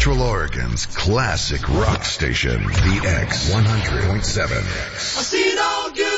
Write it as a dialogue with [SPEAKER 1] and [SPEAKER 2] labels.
[SPEAKER 1] Central Oregon's classic rock station, the X 100.7.
[SPEAKER 2] I see it all good.